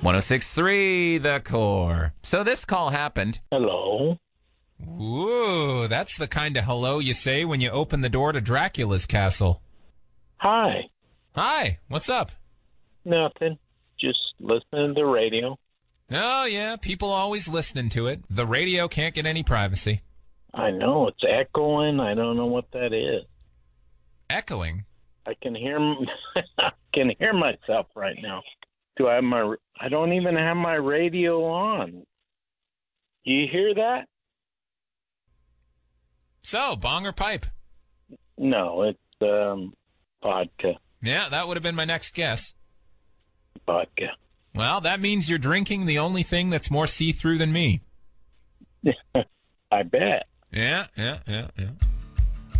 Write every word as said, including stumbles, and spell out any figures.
one oh six point three, The Core. So this call happened. Hello. Ooh, that's the kind of hello you say when you open the door to Dracula's castle. Hi. Hi, what's up? Nothing. Just listening to the radio. Oh, yeah, people always listening to it. The radio can't get any privacy. I know, it's echoing. I don't know what that is. Echoing? I can hear I can hear myself right now. Do I have my I don't even have my radio on. Do you hear that? So, bong or pipe? No, it's um vodka. Yeah, that would have been my next guess. Vodka. Well, that means you're drinking the only thing that's more see-through than me. I bet. Yeah, yeah, yeah, yeah.